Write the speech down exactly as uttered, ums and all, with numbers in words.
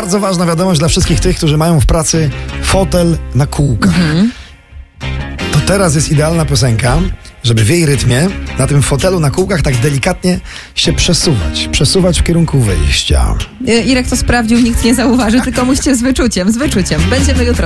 bardzo ważna wiadomość dla wszystkich tych, którzy mają w pracy fotel na kółkach. Mhm. To teraz jest idealna piosenka, żeby w jej rytmie na tym fotelu na kółkach tak delikatnie się przesuwać. Przesuwać w kierunku wyjścia. Irek to sprawdził, nikt nie zauważy, tylko musicie z wyczuciem, z wyczuciem. Będziemy jutro.